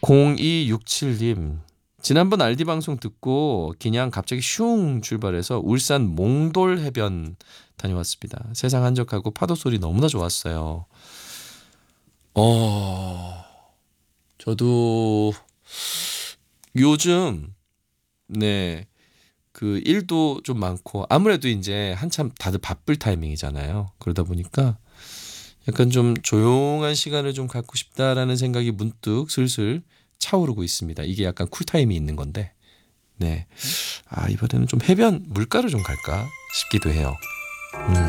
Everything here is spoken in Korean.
0267님, 지난번 알디 방송 듣고 그냥 갑자기 슝 출발해서 울산 몽돌 해변 다녀왔습니다. 세상 한적하고 파도 소리 너무나 좋았어요. 저도 요즘 네, 그 일도 좀 많고 아무래도 이제 한참 다들 바쁠 타이밍이잖아요. 그러다 보니까 약간 좀 조용한 시간을 좀 갖고 싶다라는 생각이 문득 슬슬 차오르고 있습니다. 이게 약간 쿨타임이 있는 건데. 네. 아, 이번에는 좀 해변 물가로 좀 갈까 싶기도 해요.